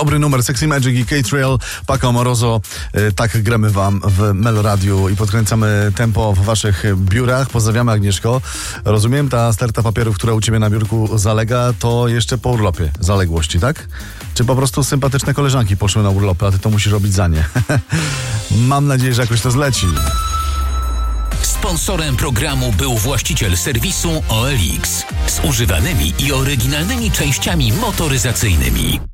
Dobry numer, Sexy Magic i K-Trail, Paco Moroso. Tak gramy wam w Melo Radiu i podkręcamy tempo w waszych biurach. Pozdrawiamy, Agnieszko. Rozumiem, ta sterta papierów, która u ciebie na biurku zalega, to jeszcze po urlopie zaległości, tak? Czy po prostu sympatyczne koleżanki poszły na urlopy, a ty to musisz robić za nie? Mam nadzieję, że jakoś to zleci. Sponsorem programu był właściciel serwisu OLX z używanymi i oryginalnymi częściami motoryzacyjnymi.